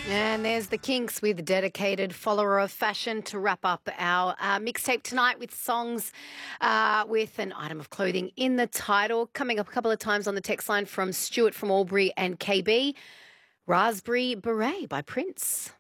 And there's the Kinks with Dedicated Follower of Fashion to wrap up our mixtape tonight with songs with an item of clothing in the title. Coming up a couple of times on the text line from Stuart from Albury and KB, Raspberry Beret by Prince.